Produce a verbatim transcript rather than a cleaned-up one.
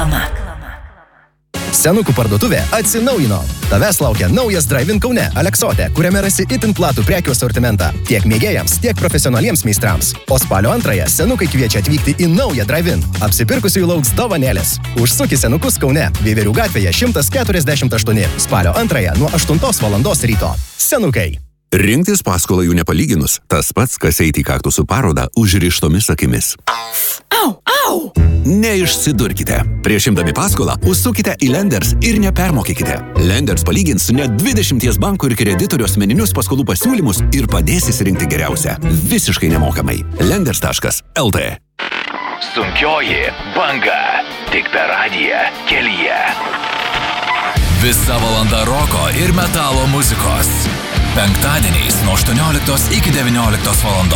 reklama. Senukų parduotuvė atsinaujino. Tavęs laukia naujas Drive-in Kaune Aleksotė, kuriame rasi itin platų prekių asortimentą tiek mėgėjams, tiek profesionaliems meistrams. O spalio antrąją senukai kviečia atvykti į naują Drive-in. Apsipirkusiųjų lauks dovanėlės. Užsuk į Senukus Kaune, Veiverių gatvėje šimtas keturiasdešimt aštuoni. Spalio antrąją nuo aštuntos valandos ryto. Senukai. Rinktis paskolą jų nepalyginus, tas pats, kas eiti į kaktusų parodą užrištomis akimis. Au, au! Neišsidurkite. Prieš imdami paskolą, užsukite į Lenders ir nepermokykite. Lenders palygins net dvidešimties bankų ir kreditorių asmeninius paskolų pasiūlymus ir padės įsirinkti geriausią. Visiškai nemokamai. Lenders taškas el tė. Sunkioji banga. Tik per radiją kelyje. Visa valanda roko ir metalo muzikos. Penktadieniais nuo aštuonioliktos iki devynioliktos valandos.